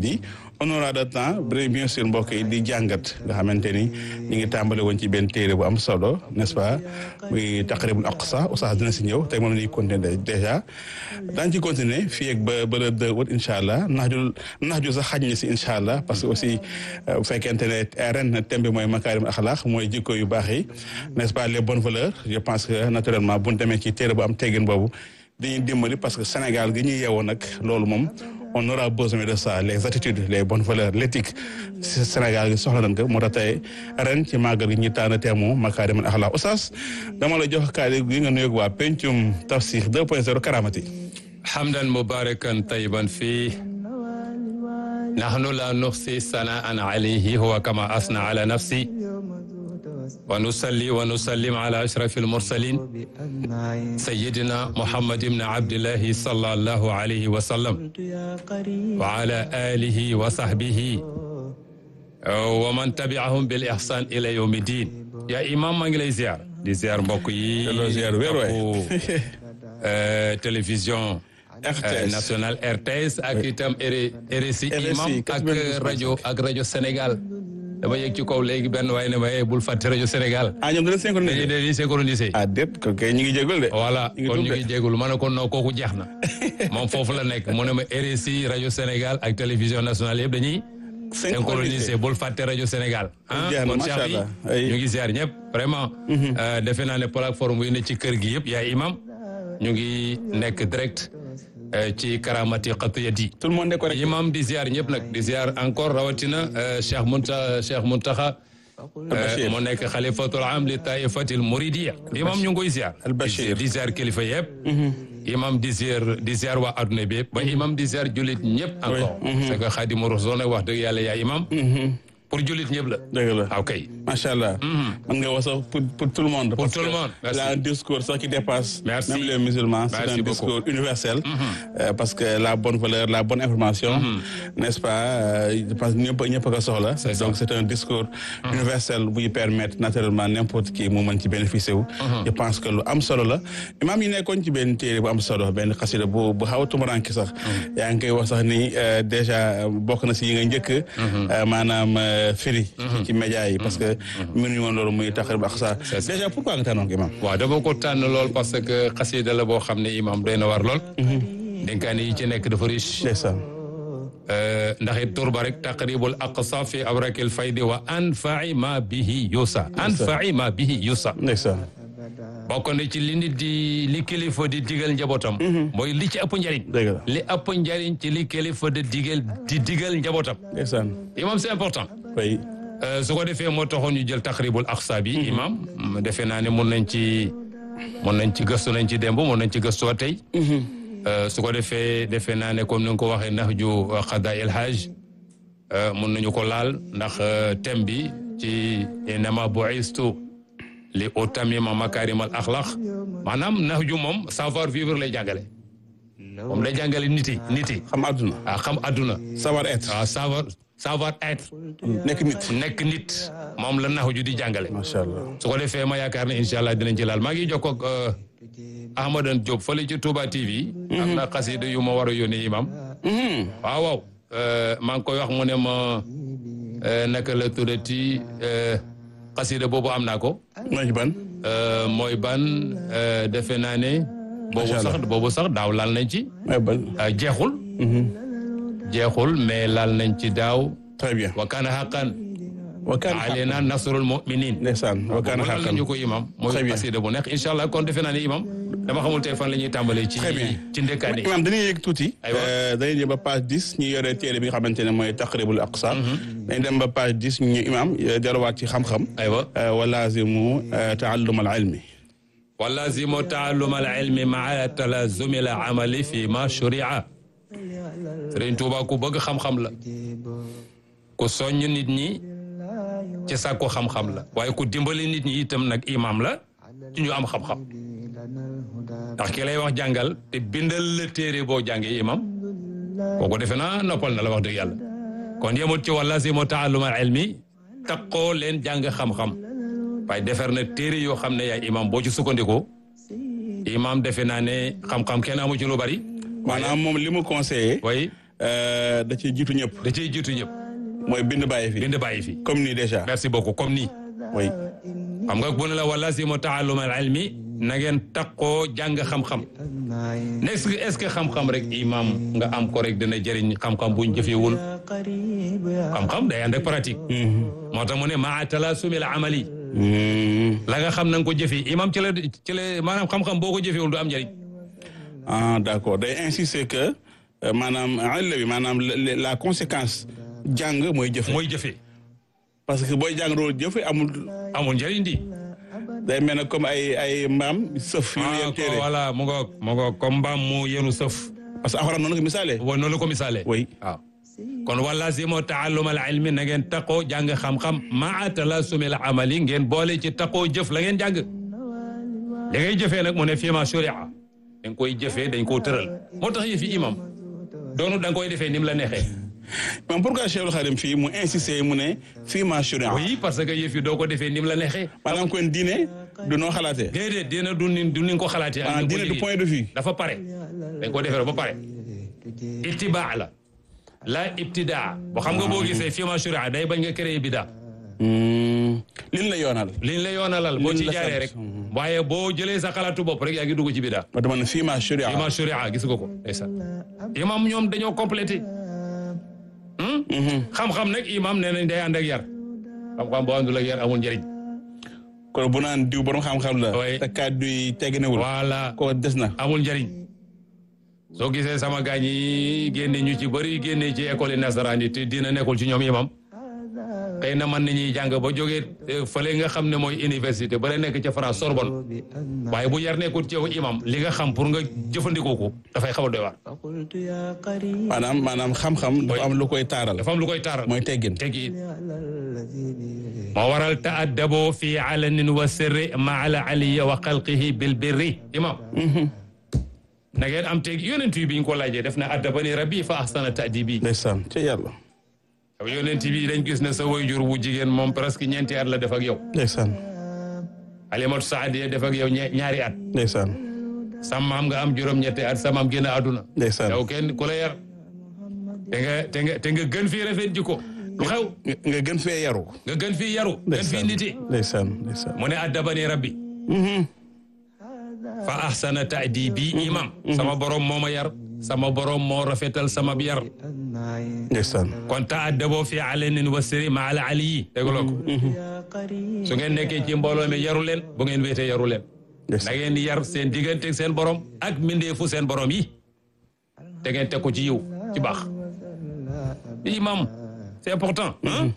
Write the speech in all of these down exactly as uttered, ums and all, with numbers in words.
midi on aura de temps bien sûr mbokk yi di jàngat nga xamante ni ñu ngi tàmbale woon ci benn téere bu am solo n'est-ce pas muy Taqribul Aqsa Oustaz dina si ñëw tey moom la ñuy continuer déjà daañu ci continuer fii ak ba ba le deux août incha allah nax ju nax ju sax xaj na si incha allah parce que aussi bu fekkente ne ren thème bi mooy makaarimul axlaaq mooy jikko yu baax yi n'est-ce pas les bonnes valeurs je pense que naturellement bu ñu demee ci téere bu am teggin boobu dañuy dimbali parce que Sénégal gi ñuy yeewoo nag loolu moom on aura besoin de ça les attitudes les bonnes valeurs l'éthique Sénégal gi soxla nañ ko moo tax tey ren ci màggal gi ñuy tànn teemu makaarimul axlaaq Oustaz dama la jox kàddu gi nga nuyoog waa pencum tafsir deux point zéro karamati hamdan mubarakan tayyiban fii nahnu la nuxsi sanaan alayhi huwa kama asna ala nafsi wa nusalli wa nusallim ala ashrafil mursalin sayyidina Muhammad ibn Abdillahi sallallahu alayhi wa sallam wa ala alihi wa sahbihi wa man tabi'ahum bil ihsan ila yawmi din ya imam maa ngi lay ziar di ziar mbokk yi télévision national R T S ak itam R S I imam ak rajo ak rajo Sénégal dama yegg ci kaw léegi benn waaye ne ma bul fàtte rajo Sénégal. ah ñoom dinañ synchroniser dañuy synchroniser. ah déet kon kay ñu ngi jégalu de. voilà kon ñu ngi jégalu ma ne ko non kooku jeex na moom foofu la nekk mu ne ma R S I rajo Sénégal ak télévision nationale yëpp dañuy. synchroniser bul fàtte rajo Sénégal. ah kon Cheikh bi ñu ngi ziar ñëpp vraiment. defe naa ne plateforme yi ne ci kër gi yëpp yaay imam ñu ngi nekk direct. ci karamati qatiyati tout le monde est correct imam di ziar ñëpp nag di ziar encore rawatina Cheikh Muntaxa Cheikh Muntaxa mu nekk xalifatul am li taifatil muridiya imam ñu ngi koy ziar di ziar kilifa yëpp imam di ziar di ziar waa adduna bi yëpp ba imam di ziar jullit ñëpp encore c'est que Xaadimu Rasuul nag wax dëgg yàlla yaa imam pour jullit ñëpp la. dëgg la ok. macha allah. man nga wax pour pour tout le monde. pour tout le monde merci. Il a un discours sax qui dépasse. merci même les musulmans. merci c'est un discours universel. Euh, parce que la bonne valeur la bonne information. n'est-ce pas je pense ñëpp ñëpp a ko soxla. donc c'est un discours universel buy permettre naturellement n'importe qui mu mën ci bénéficier wu. je pense que lu am solo la. imaam yi nekkoon ci benn téere bu am solo benn xasida bu bu xaw a tumuranke sax. yaa ngi koy wax sax ni déjà bokk na si yi nga njëkk. maanaam. firi ci média yi parce que mënuñu woon loolu muy Taqribul Aqsa déjà pourquoi nga tànnoon ko imam waaw dama ko tànn lool parce que xasida la boo xam ne imam doy na war lool dénkaane yi ci nekk dafa riche ndeysaan ndax it tur ba rek Taqribul Aqsa fi abrakil faydi wa anfa'i ma bihi yusa anfa'i ma bihi yusa ndeysaan bokk na ci li nit di li kilifa di digal njabootam mooy li ci ëpp njariñ li ëpp njariñ ci li kilifa di digal di digal njabootam ndeysaan imam c'est important oui su ko defee moo taxoon ñu jël Taqribul Aqsa bi imam defe naa ne mun nañ ci mun nañ ci gëstu nañ ci démb mun nañ ci gëstu tey su ko defee defe naa ne comme ni nga ko waxee nahju qadaa il hajj mun nañu ko laal ndax thème bi ci innama bu'istu li utammima makaarimal axlaaq maanaam nahju moom savoir vivre lay jàngale moom lay jàngale nit yi nit yi xam adduna ah xam adduna savoir être ah savoir savoir être nekk nit nekk nit moom la nahju di jàngale macha allah su ko defee ma yaakaar ne incha allah dinañ ci laal maa ngi jokkoo ak Ahmadan Diop fële ci Touba T V am na xasida yu ma war a yónnee imam waaw waaw maa ngi koy wax mu ne ma naka la tuddati xasida boobu am naa ko mooy ban mooy ban defe naa ne boobu sax boobu sax daaw laal nañ ci mooy ban jeexul jeexul mais laal nañ ci daaw très bien wa kaana haqqan wa kaana alaynaa nasrul mu'minin ndeysaan wa kaana haqqan lañu ko imam mooy xasida bu nekk incha allah kon defe naa ne imam dama xamul tey fan la ñuy tàmbalee ci ci ndekkaane imam dañuy yéeg tuuti dañuy dem ba page dix ñu yore téere bi nga xamante ne mooy Taqribul Aqsa dañu dem ba page dix ñu imam delluwaat ci xam-xam aywa wa laazimu taallum al ilmi wa laazimu taallum al ilmi maa talaazumi al amali fi ma shuria Sëriñ Tuuba ku bëgg xam-xam la ku soññ nit ñi ci sàkku xam-xam la waaye ku dimbali nit ñi itam nag imam la ci ñu am xam-xam ndax ki lay wax jàngal te bindal la téere boo jàngee imam kooku defe naa noppal na la wax dëgg yàlla kon yemut ci wala si moo taaluma ilmi taqoo leen jàng xam-xam waaye defar na téere yoo xam ne yaay imam boo ci sukkandikoo imam defe naa ne xam-xam kenn amu ci lu bari maanaam moom li mu conseillé oui da ciy jiitu ñëpp. da ciy jiitu ñëpp. mooy bind bàyyi fi. bind bàyyi fi. comme nii déjà. merci beaucoup comme nii. oui. xam nga bu ne la wala si mu taallum al ilmi na ngeen takkoo jàng xam-xam. est-ce que est-ce que xam-xam rek imam nga am ko rek dina jëriñ xam-xam buñ jëfewul. xam-xam day ànd ak pratique. moo tax mu ne maa talaasumil amali. la nga xam na nga ko jëfee imam ci la ci la maanaam xam-xam boo ko jëfewul du am njëriñ. ah d'accord day insister que maanaam àll bi maanaam la conséquence jàng mooy jëfe. mooy jëfee. parce que booy jàng loolu jëfe amul. amul njëriñ di. day mel ne comme ay ay mbaam sëf. yu yéen téere ah voilà mu ngoog mu ngoog comme mbaam mu yenu sëf. parce que alxuraan noonu la ko misaalee. waaw noonu la ko misaalee. oui waaw. kon wala si moo taallum al ilmi na ngeen taqoo jàng xam-xam maa talaasumil amali ngeen boole ci taqoo jëf la ngeen jàng. li ngay jëfee nag mu ne fii ma sharia dañ koy jëfee dañ koo tëral moo tax yëfi imam doonu da nga koy defee ni mu la neexee. mais pourquoi Cheikhul Khadim fii mu insisté mu ne fii ma sharia. oui parce que yëf yi doo ko defee ni mu la neexee. maanaam kon diine du noo xalaatee. déedéet diine du ni du ni nga ko xalaatee. ah diine du point de vue. dafa pare dañ ko defee ba pare. ittibaa la la ibtidaa boo xam nga boo gisee fii ma sharia day bañ nga créer bidaa. liñ la yoonal. liñ la yoonalal boo ci jaaree rek. waaye boo jëlee sa xalaatu bopp rek yaa ngi dugg ci bidaa. ma dama ne fii ma sharia. fii ma sharia gis nga ko ndeysaan. imam ñoom dañoo complété. xam-xam nag imam nee nañ day ànd ak yar. xam-xam boo àndul ak yar amul njëriñ. kon bu naan diw borom xam-xam la. oui te kàddu yi tegginewul. voilà ko des na. amul njëriñ. soo gisee sama gaañ yi génne ñu ci bëri génne ci école yi nasaraan yi te dina nekkul ci ñoom imam xëy na mën nañuy jàng ba jógee fële nga xam ne mooy université ba la nekk ca France Sorbonne waaye bu yar nekkul ci yow imam li nga xam pour nga jëfandikoo ko dafay xaw a doy waar. maanaam maanaam xam-xam. dafa am lu koy taaral. dafa am lu koy taaral mooy teggin. teggin moo waral ta'addabo fi alanin wa sirri ma'a aliya wa xalqihi bil birri imam na ngeen am teg yonent bi ñu ko laajee def na addabani rabbi fa ahsana ta'dibi. ndeysaan ci yàlla. yow yonent bi dañ gis ne sa waajur bu jigéen moom presque ñeenti at la def ak yow. ndeysaan. Alimatu Saadiya def ak yow ñaari at. ndeysaan. sa maam nga am juróom-ñetti at sa maam génn àdduna. ndeysaan. yow kenn ku la yar. te nga te nga te nga gën fii rafet jikko. lu xew. nga gën fee yaru. nga gën fii yaru. gën fii niti. ndeysaan ndeysaan. mu ne addabani rabbi. fa ahsana ta'dibi imam. sama borom moo ma yar. sama borom moo rafetal sama yar. ndeysaan. kon ta'addabo fi alanin wa sirri ma ala aliyi. dégguloo ko. su ngeen nekkee ci mbooloo mi yaru leen bu ngeen wéetee yaru leen. da ngeen di yar seen diggante seen borom ak mbindeefu seen borom yi. te ngeen teg ko ci yiw ci baax. imam c'est important.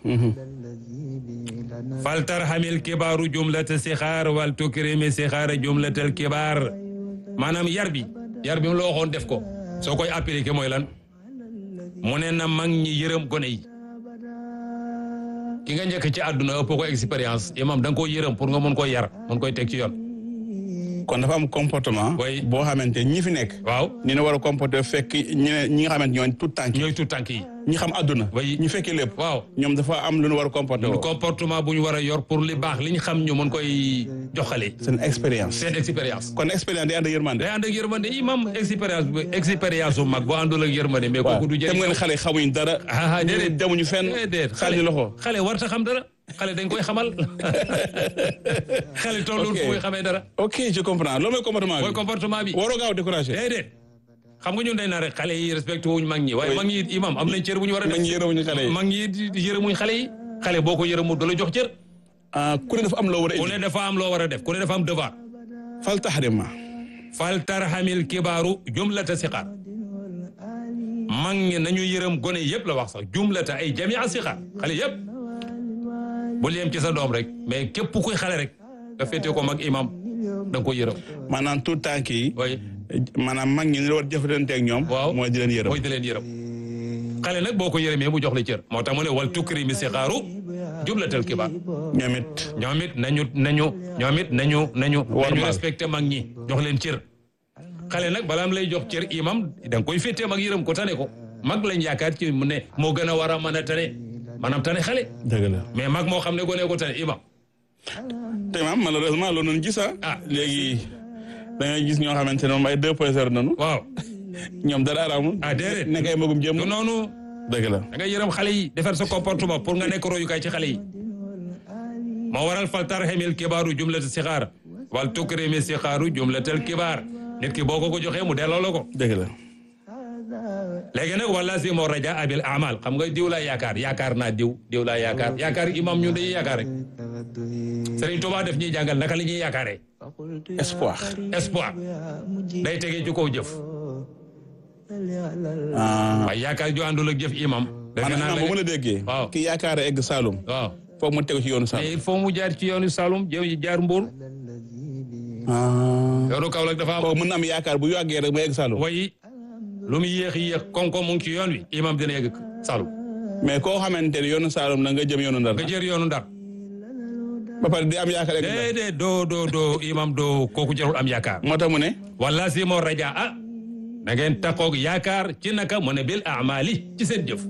fal tarhamil kibaaru jumlata sixaar wal tukrimi sixaara jumlatal kibaar maanaam yar bi yar bi mu la waxoon def ko soo koy appliqué mooy lan mu ne na mag ñi yërëm gone yi ki nga njëkk ci àdduna ëpp ko expérience imam da nga koy yërëm pour nga mun koy yar mun koy teg ci yoon. kon dafa am comportement. oui boo xamante ñi fi nekk. waaw ni na war a comporter fekk ñi ne ñi nga xamante ñooy tout tànk yi. ñooy tout tànk yi. ñi xam àdduna. oui ñu fekkee lépp. waaw ñoom dafa am lu ñu war a comporter woo. comportement bu ñu war a yor pour li baax li ñu xam ñu mën koy joxale. seen expérience. seen expérience. kon expérience day ànd ak yërmande. day ànd ak yërmande imam expérience bu expérience bu mag boo àndul ak yërmande. mais kooku du jëriñ. waaw te xale xamuñ dara. ah déedéet demuñu fenn. déedéet xale loxo. xale warta xam dara. xale dañ koy xamal. xale tollul fu muy xamee dara. ok je comprends loolu mooy comportement bi. mooy comportement bi. waroo gaaw découragé. déedéet xam nga ñun day naa rek xale yi respecté wuñ mag ñi. waaye mag ñi imam am nañ cër bu ñu war a def. mag ñi yërëmuñ xale yi. mag ñi yërëmuñ xale yi. xale boo ko yërëmu da la jox cër. ah ku ne dafa am loo war a. ku ne dafa am loo war a def ku ne dafa am devoir. fal taxrima. fal tarhamil kibaaru jumlata siqaar. mag ñi nañu yërëm gone yëpp la wax sax jumlata ay jamia siqaar xale yëpp. bul yem ci sa doom rek mais képp kuy xale rek nga féete ko mag imam da nga koy yërëm. maanaam tout tànk yi. oui maanaam mag ñi ñu war a jëfandikoo ak ñoom. waaw mooy di leen yërëm. mooy di leen yërëm. xale nag boo ko yërëmee mu jox la cër. moo tax mu ne wal tukrimi sixaaru jumlatal kibaar. ñoom it. ñoom it nañu nañu ñoom it nañu nañu. nañu respecté mag ñi jox leen cër. xale nag balaa mu lay jox cër imam da nga koy féetee mag yërëm ko tane ko mag lañ yaakaar ci mu ne moo gën a war a mën a tane. maanaam tane xale. dëgg la mais mag moo xam ne gone ko tane imam. te maam malheureusement loolu noonu gis ah. ah léegi da ngay gis ñoo xamante ne moom ay deux point zéro nanu. waaw ñoom dara araamul. ah déedéet nekk ay magum jëm. du noonu. dëgg la. da ngay yërëm xale yi defar sa comportement pour nga nekk royukaay ci xale yi. moo waral fal tarhimil kibaaru jumlata sixaar wal tukrimi sixaaru jumlatal kibaar nit ki boo ko ko joxee mu delloo la ko. dëgg la. léegi nag wala si moo raja abil amal xam nga diw laa yaakaar yaakaar naa diw diw laa yaakaar yaakaar imam ñun dañuy yaakaar rek Serigne Touba def ñuy jàngal naka la ñuy yaakaaree. espoir. espoir day tegee ci kaw jëf. ah. waaye yaakaar ju àndul ak jëf imam. dëgg naa maanaam bu ma la déggee. waaw ki yaakaar egg Saloum. waaw foog mu tegu ci yoonu mais Saloum. il faut mu jaar ci yoonu Saloum jëm jaar Mbour. ah. yoonu Kaolack dafa am. kooku mën na am yaakaar bu yàggee rek mu egg Saloum. way lu mu yéex yéex koom-koom mu ngi ci yoon wi imam dina yegg Saloum. mais koo xamante ne yoonu Saloum na nga jëm yoonu Ndar. nga jër yoonu Ndar. ba pare di am yaakaar egg Ndar. déedéet doo doo doo imam doo kooku jarul am yaakaar. moo tax mu ne. wala si moo raja ah da ngeen takkoog yaakaar ci naka mu ne bil amali ci seen jëf.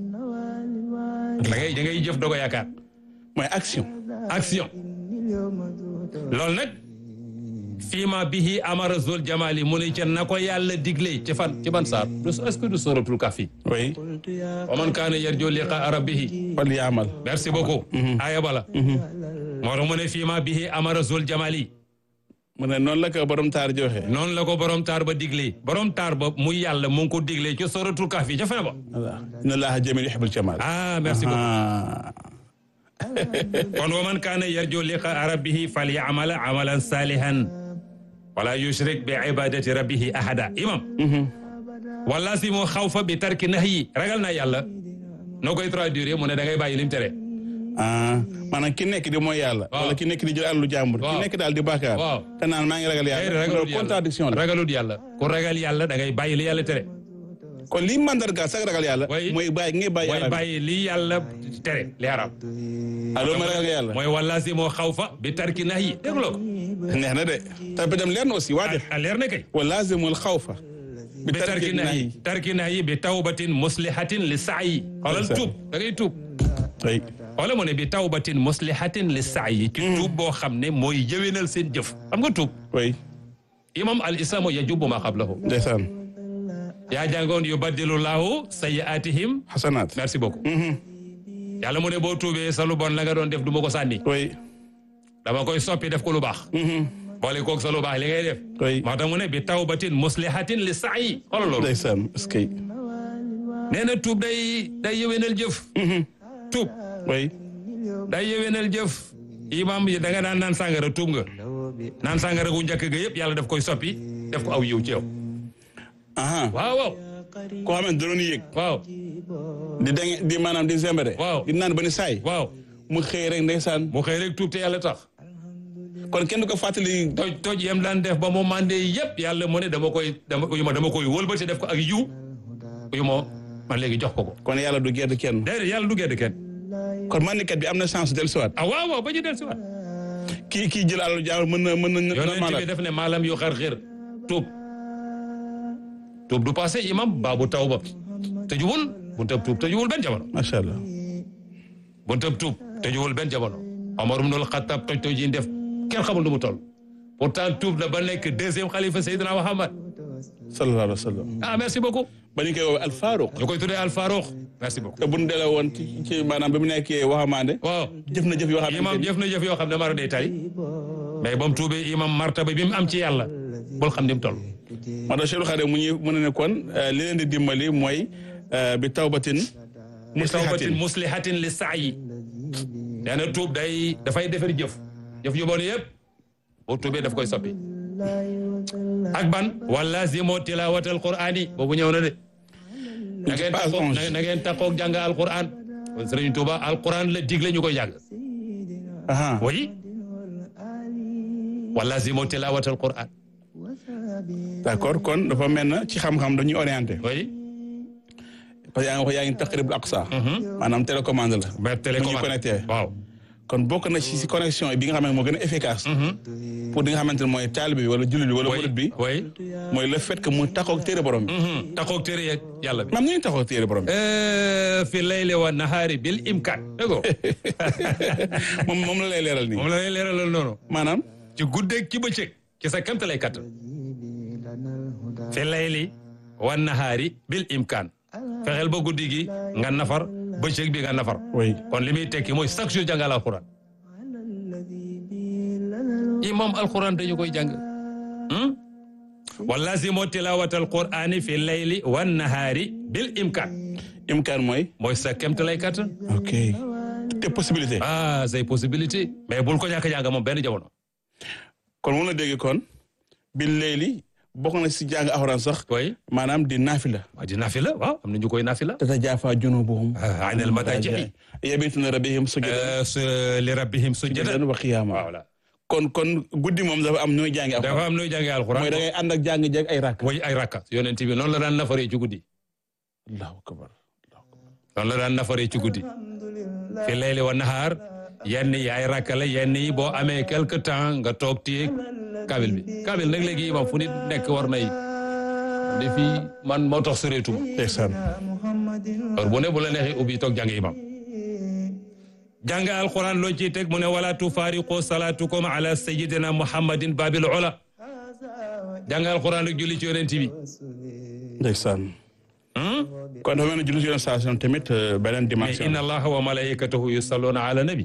da ngay da ngay jëf dogo yaakaar. mooy action. action. loolu nag. fiima bihi amara zul jamali mu ne ca na ko yàlla digle ci fan ci ban saar du est-ce que du suratul Kahfi. oui. wa man kaana yarju liqaa rabbihi. fal yaamal. merci beaucoup. aya bala. moo tax mu ne fiima bihi amara zul jamali. mu ne noonu la ko borom taar joxe. noonu la ko borom taar ba digle borom taar ba muy yàlla mu ngi ko digle ci suratul Kahfi ca fin ba. voilà inna allaha jamil yuhibbul jamal. ah merci beaucoup. kon wa man kaana yarju liqaa rabbihi fal yaamal amalan salihan wala yushrik bi ibadati rabbihi ahada imam wala si moo xaw fa bi tarki nahyi ragal naa yàlla noo koy traduire mu ne da ngay bàyyi lim tere. ah maanaam ki nekk di mooy yàlla. wala ki nekk di jël àllu jàmbur. ki nekk daal di bàkkaar. waaw te naan maa ngi ragal yàlla. loolu contradiction la. ragalut yàlla ku ragal yàlla da ngay bàyyi li yàlla tere. kon lii mandarga sax ragal yàlla. way mooy bàyyi ngay bàyyi mooy yàlla. bàyyi li yàlla tere li haram. ah loolu mooy ragal yàlla. mooy wala si moo xaw fa bi tarki nahyi dégloo ko. neex na de. te ba dem leer na aussi waa def. a leer na kay. wa laazimul xawfa. bi tarki nahyi tarki nahyi bi tawbatin muslihatin li sa'yi. xoolal tuub da ngay tuub. oui. wala mu ne bi tawbatin muslihatin li sa'yi. ci tuub boo xam ne mooy yëwénal seen jëf. xam nga tuub. oui. imam al islamu yajubu ma qablahu. ndeysaan. yaa jàngoon yubaddilu laahu sayyi'atihim xasanaat. merci beaucoup. yàlla mu ne boo tuubee sa lu bon la nga doon def du ma ko sànni. oui. dama koy soppi def ko lu baax. boole koog sa lu baax li ngay def. oui. moo tax mu ne bi tawbatin muslihatin li sa'yi. xoolal loolu. ndeysaan est-ce que. nee na tuub day day yëwénal jëf. tuub. oui. day yëwénal jëf. imam da nga naan naan sàngara tuub nga. naan sàngara gu njëkk ga yëpp yàlla daf koy soppi def ko aw yiw ci yow. aha waaw waaw. koo xam ne da doon yëg. waaw. di deng di maanaam di zembere. waaw di naan ba ni saay. waaw. mu xëy rek ndeysaan. mu xëy rek tuub te yàlla tax. kon kenn du ko fàttali. toj toj yem daan def ba mu mandee yëpp yàlla mu ne dama koy dama uyu ma dama koy wëlbati def ko ak yiw uyu ma man léegi jox ko ko. kon yàlla du gedd kenn. déedéet yàlla du gedd kenn. kon mandikat bi am na chance dellusiwaat. ah waaw waaw ba ñu dellusiwaat. kii kii jël alalu jàmbur mën na mën na. yonent bi def ne maalam yu xar xir tuub. tuub du passé imam baabu tawba tëjuwul buntab tuub tëjuwul benn jamono. macha allah. buntab tuub tëjuwul benn jamono. Omar ibnul Xattaab toj toj yi def kenn xamul nu mu toll. pourtant tuub na ba nekk deuxième xalifa Seydina Muhammad. sallallahu alayhi wa sallam. ah merci beaucoup. ba ñu koy woowee Al Farouq. ñu koy tuddee Al Farouq. merci beaucoup. te bu ñu delloo woon ci ci maanaam bi mu nekkee waxambaande. waaw jëf na jëf yoo xam ne. imam jëf na jëf yoo xam ne mara day tari. mais ba mu tuubee imam martaba bi mu am ci yàlla. bul xam ni mu toll. moo tax Cheikh Xadim mu ñuy mën a ne kon li leen di dimbali mooy bi tawbatin. bi tawbatin muslihatin li sa'yi. nee na tuub day dafay defar jëf. jëf yu bon yëpp boo tuubee daf koy soppi. ak ban wala zimo tilawatal qur'ani boobu ñëw na de. na ngeen taxaw na ngeen taxaw jàng alquran. kon Sëriñ Tuuba alquran la digle ñu koy jàng. aha oui. wala zimo tilawatal qur'an. d'accord kon dafa mel na ci xam-xam dañuy orienté. oui. parce que yaa ngi wax yaa ngi taqribul aqsa. maanaam télécommande la. mais télécommande ñu connecté. waaw. kon bokk na ci si connexion bi nga xam ne moo gën a efficace. pour di nga xamante ne mooy taalibe bi wala jullit bi wala murid bi. oui. mooy le fait que mu taxaw téere borom bi. taxaw téere yeeg yàlla bi. maam ñu ngi taxaw téere borom bi. fi layli wa nahaari bil imkaan. dégg nga. moom moom la lay leeral nii. moom la lay leeralal noonu. maanaam. ci guddeeg ci bëccëg. ci sa kéemtalaay kattan. fi layli wan nahaari bil imkaan fexeel ba guddi gi nga nafar bëccëg bi nga nafar oui kon li muy tekki mooy chaque jour jàngal alquran imam alquran dañu koy jàng wa lazimu tilawat alqurani fi layli wan nahaari bil imkaan imkaan mooy mooy sa kemt lay kattan ok te possibilité ah say possibilité mais bul ko ñàkk a jàng moom benn jamono kon mun na dégg kon bil layli bokk na si jàng alxuraan sax oui maanaam di naafila waaw di nafila waaw am na ñu koy nafila tatajaafaa junuubuhum anil madaaji'i yabiituuna rabbihim sujjadan li rabbihim sujjadan wa qiyaama voilà kon kon guddi moom dafa am ñooy jàngi alxuraan dafa am nooy jàngee alxuraan mooy da ngay ànd ak jàng jeeg ay rakk way ay rakka yonent bi noonu la daan nafaree ci guddi allahu akbar noonu la daan nafaree ci guddi fi layli wa nahaar yenn yi ay rakka la yenn yi boo amee quelque temps nga toog téye kabil bi kabil nag léegi imam fu nit nekk war nay de fii man moo tax soreetuma ndeysaan heure bu ne bu la neexee ubbi toog jàng imam jàng alquran loo ciy teg mu ne wala tufaariqu salaatukum ala sayyidina muhammadin babil ula jàng alquran ak julli ci yonent bi ndeysaan kon dafa mel ne julli ci yonent saa tamit beneen mais dimension inna allaha wa malaikatahu yusalluna ala nabi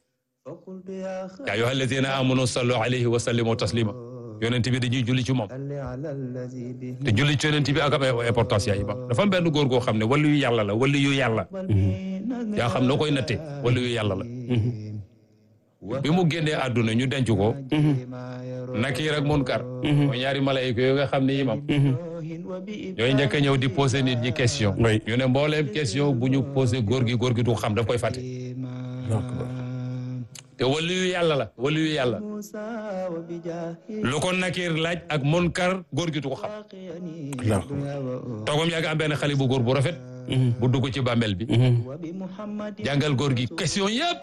ya ayyuha alladhina amanu sallu alayhi wa sallimu taslima yonent bi dañuy julli ci moom te julli ci yonent bi ak am importance yaa imam dafa am benn góor goo xam ne wali yu yàlla la wali yu yàlla yaa xam noo koy natte wali yu yàlla la bi mu génnee àdduna ñu denc ko Nakiir ak Munkar mooy ñaari malayka yooyu nga xam ne imam ñooy njëkk a ñëw di poser nit ñi question ñu ne mbooleem question bu ñu poser góor gi góor gi du xam daf koy fàtte te wali yu yàlla la wali yu yàlla lu ko Nakiir laaj ak Munkar góor gi du ko xam toogam yàgg am benn xale bu góor bu rafet bu dugg ci bàmmeel bi jàngal góor gi question yëpp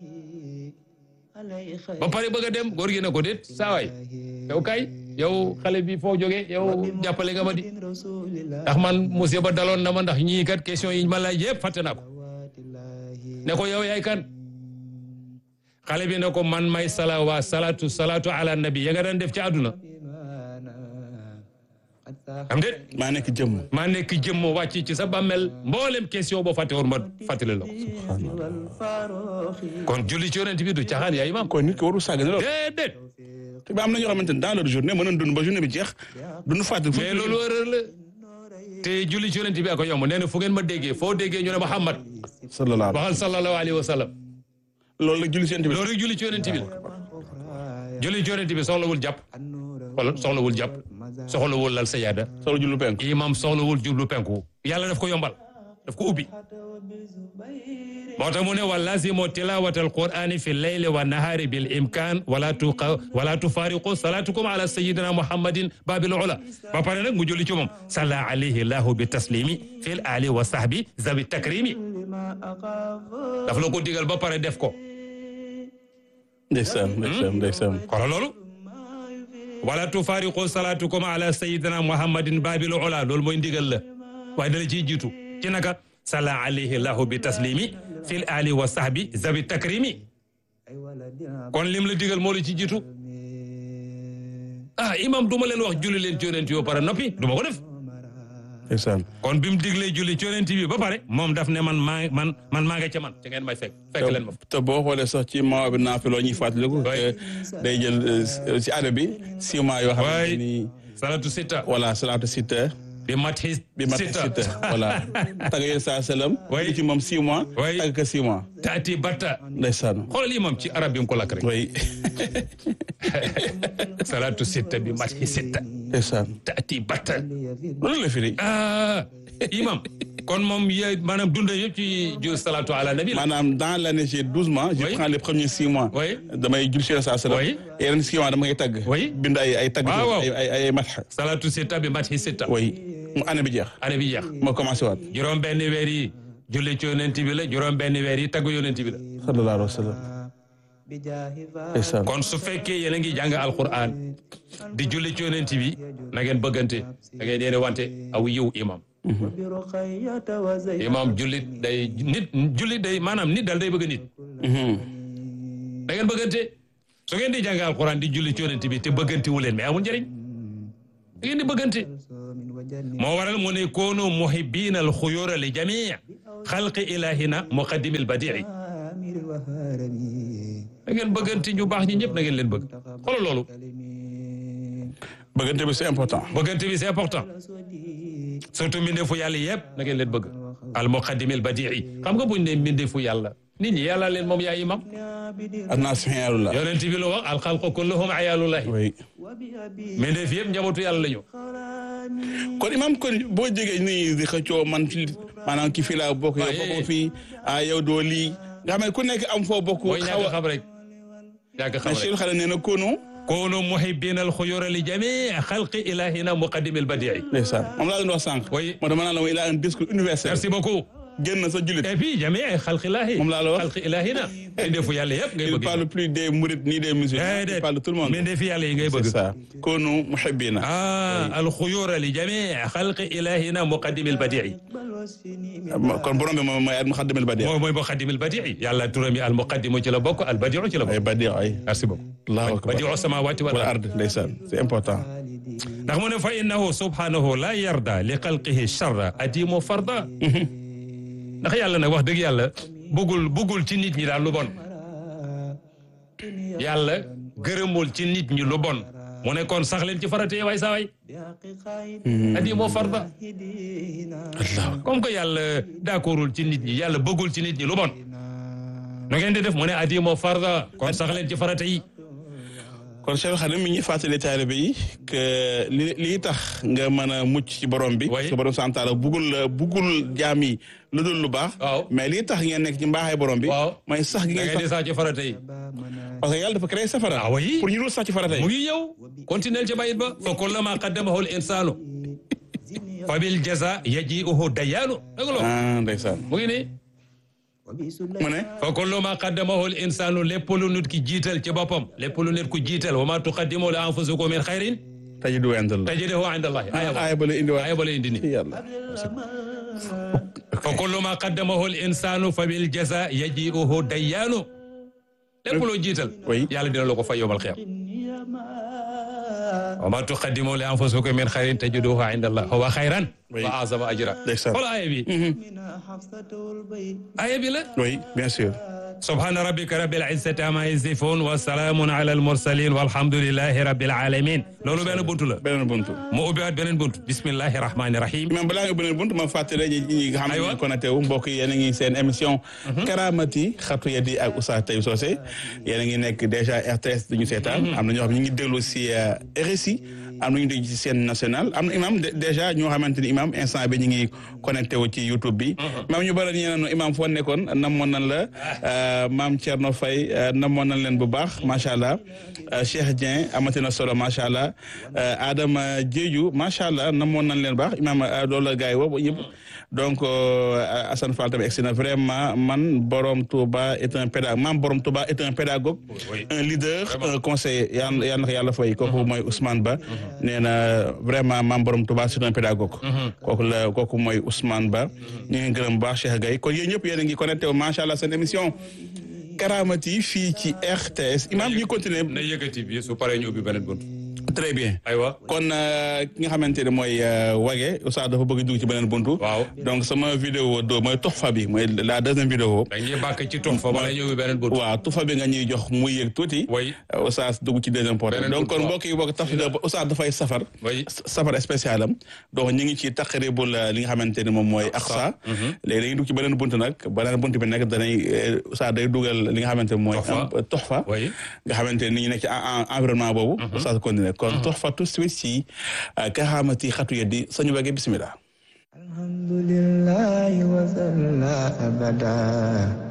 ba pare bëgg a dem góor gi ne ko déet saawaay yow kay yow xale bi foo jógee yow jàppale nga ma di ndax man musiba daloon na ma ndax ñii kat question yi ma laaj yëpp fàtte naa ko ne ko yow yaay kan xale bi ne ko man may sala waa salatu salatu ala nabi ya nga daan def ci àdduna am déet maa nekk jëmm maa nekk jëmm wàcc ci sa bàmmeel mboolem question boo fàtte woon ma fàttali la ko kon julli ci yonent bi du caaxaan yaa imam kon nit ki waru sàgg ne loolu déedéet te ba am na ñoo xamante ne dans leur journée mën nañ dund ba journée bi jeex duñu fàtte mais loolu erreur la te julli ci yonent bi ako yomb nee na fu ngeen ma déggee foo déggee ñu ne Muhammad sallallahu waxal sallallahu alayhi wa sallam loolu la julli ci yonent bi loolu rek julli ci yonent bi la julli ci yonent bi soxlawul jàpp wala soxlawul jàpp soxlawul lal sajaada solo jullu penku imam soxlawul jublu penku yàlla daf ko yombal daf ko ubbi moo tax mu ne wa lazimu tilawata alqurani fi leyli wa nahari bil imkan wala tuqa wala tufariqu salatukum ala sayidina muhammadin babil ula ba pare nag mu julli ci moom salla alayhi lahu bi taslimi fil ali wa sahbi zawi takrimi daf la ko digal ba pare def ko ndeysaan ndeysaan ndeysaan xoolal loolu wala tufariqu salatukum ala sayidina muhammadin babil ula loolu mooy ndigal la waaye dala ciy jiitu ci naka salla alayhi lahu bi taslimi fil ali wa sahbi zawi takrimi kon lim la digal moo la ci jiitu ah imam du ma leen wax julli leen ci yonent yoo pare noppi du ma ko def ndeysaan kon bi mu diglee julli ci yonent bi ba pare moom daf ne man maa man man maa nga ca man ci ngeen may fekk fekk leen ma te boo xoolee sax ci maa bi naa fi loo ñuy fàttaliku day jël ci adda bi six mois yoo xam ne ni salatu sitta voilà salatu sitta bi mat xis bi mat sitta voilà tagg yéen saa salaam way ci moom six mois tagg ka six mois taati batta ndeysaan xoolal imam ci arab bi mu ko lakk rek way salatu sitta bi mat xis sitta ndeysaan taati batta loolu la firi ah imam kon moom ye maanaam dunda yëpp ci ju salatu ala nabi la maanaam dans l'année j'ai douze mois je prends les premiers six mois damay jul ci saa salaam yeneen six mois dama ngay tagg bind ay ay tagg ay ay matx salatu sitta bi mat xis sitta way mu année bi jeex année bi jeex moo commencé waat juróom benn weer yi julli ci yonent bi la juróom benn weer yi tagg yonent bi la sallallahu alayhi wa sallam kon su fekkee yéen a ngi jàng alquran di julli ci yonent bi na ngeen bëggante da ngeen yéene wante aw yiw imam imam jullit day nit jullit day maanaam nit dal day bëgg nit da ngeen bëggante su ngeen di jàng alquran di julli ci yonent bi te bëggante wu leen mais amul njëriñ da ngeen di bëggante moo waral mu ne koonu muhibbina al xuyura li jamii xalqi ilahina muqaddimi al badii da ngeen bëgganti ñu baax ñi ñëpp na ngeen leen bëgg xoolal loolu bëggante bi c'est important. bëggante bi c'est important surtout mbindeefu yàlla yëpp na ngeen leen bëgg al muqaddimi al badii xam nga buñ ne mbindeefu yàlla nit ñi yàlla leen moom yaa imam annaas xiyaalullah. yonent bi lu wax al xalqu kulluhum ayaalullahi oui. mbindeef yëpp njabootu yàlla la ñu kon imam kon boo jegee nii di xëccoo man fi maanaam ki fii laa bokk yow bokkoo fii ah yow doo lii nga xam ne ku nekk am foo bokk. mooy ñàkk xam rek ñàkk xam rek xale nee na koonu. koonu muhibbina al xuyura li jamii xalqi ilahina muqaddimi al badii. ndeysaan moom laa doon wax sànq. oui moo dama naan la il a un discours universel. merci beaucoup. génn sa jullit. et puis jamii xalqi ilahi. moom laa la wax xalqi ilahina. mbindeefu yàlla yëpp ngay bëgg. il parle plus des mourides ni des musulmans. il parle de tout le monde. mbindeefu yàlla yi ngay bëgg. c'est ça koonu muhibbina. ah al xuyura li jamii xalqi ilahina muqaddimi al badii. kon borom bi moom mooy al muqaddimi al badii. mooy mooy muqaddimi al badii. yàlla turam yi al muqaddimu ci la bokk al badiu ci la bokk. ay badii ay. merci beaucoup. allahu akbar badiu samawati wal ard. ndeysaan c'est important. ndax mu ne fa innahu subhanahu la yarda li xalqihi charra adimu farda. ndax yàlla nag wax dëgg yàlla bëggul bëggul ci nit ñi daal lu bon yàlla gërëmul ci nit ñi lu bon mu ne kon sax leen ci farate waay saa waay adi moo farda comme que yàlla d'accordul ci nit ñi yàlla bëggul ci nit ñi lu bon nu ngeen di def mu ne adi moo farda kon sax leen ci farate yi kon Cheikh Khadim mi ngi fàttali taalibe yi que li lii tax nga mën a mucc ci borom bi. oui ci borom santaala bugul la bugul jaam yi lu dul lu baax. waaw mais lii tax ngeen nekk ci mbaaxay borom bi. waaw mooy sax gi ngeen sax di sax ci farata yi. parce que yàlla dafa créé safara. ah oui pour ñu dul sax ci farata yi. mu ngi ñëw continuer ca bayit ba. fa kullama qaddamahu al insanu fa bil jaza yaji'uhu dayaanu. dëgg la ah ndeysaan mu ngi nii. mu ne. fa kullu ma qaddamahu al insanu lépp lu nit ki jiital ci boppam lépp lu nit ku jiital wa ma tuqaddimu li anfusikum min xayrin tajiduhu inda Allah tajiduhu inda Allah aaya ba la indi waat aaya ba la indi nii yàlla. fa kullu ma qaddamahu al insanu fa bil jaza yaji'uhu dayyaanu lépp loo jiital yàlla dina la ko fay yawmal qiyaama wa ma tuqaddimu li anfusikum min xayrin tajiduhu inda Allah huwa xayran wa a'zama ajra. xool aaya bi aaya bi la. oui bien sûr. subhaana rabbika rabbil izzati amma yasifuun wa salaamun ala al mursalin walhamdulillahi rabbil alamin loolu benn buntu la. beneen buntu. mu ubbiwaat beneen buntu. bismillahi rahmaani rahim. même balaa nga beneen buntu ma fàttali ñi ñi nga xam ne ñu connecté wu mbokk yi yéen a ngi seen émission. Karaamati xatu yadi ak Oustaz Taïb Socé yéen a ngi nekk déjà R T S duñu seetaan. am na ñoo xam ne ñu ngi déglu si R S I. am na ñu dégg ci scène nationale am na imam déjà ñoo xamante ni imam instant bi ñu ngi connecté wu ci YouTube bi. maam ñu bëri ñu ne imam foo nekkoon namoon nan la maam Thierno Faye namoon nan leen bu baax macha allah Cheikh Dieng amati na solo macha allah Adama Diédhiou macha allah namoon nan leen baax imam loolu la gars yi woo yëpp. donc Assane Fall tamit egsi na vraiment man Borom Touba est un pédagogue maam Borom Touba est un pédagogue. un leader un conseiller yàlla yàlla na yàlla fay kooku mooy Ousmane Ba. nee na vraiment maam Borom Touba c'est un pédagogue. kooku la kooku mooy Ousmane Ba. ñu ngi gërëm bu baax Cheikh Gaye kon yéen ñëpp yéen a ngi connecté wu macha allah seen émission Karaamati fii ci R T S imam ñu continuer. na yëkkati bi su paree ñu ubbi beneen bunt. très bien. aywa kon ki nga xamante ne mooy Wage Oustaz dafa bëgg dugg ci beneen buntu. waaw donc sama vidéo do mooy Tuxfa bi mooy la deuxième vidéo. dañuy bàkk ci Tuxfa wala ñu ubbi beneen buntu. waaw Tuxfa bi nga ñuy jox muy yëg tuuti. oui Oustaz dugg ci deuxième porte. donc kon mbokk yi bokk taf Oustaz dafay safar. oui safar spécial am. donc ñu ngi ci taqribul li nga xamante ne moom mooy Aqsa. léegi dañuy dugg ci beneen buntu nag beneen buntu bi nag danay Oustaz day dugal li nga xamante ne mooy. Tuxfa nga xamante ne nit ñi nekk ci environnement boobu. Oustaz continuer kon Tuxfa tout de suite ci Karaamati xatu yadi sañu bëgg bismillah. alhamdulillah wa salla abada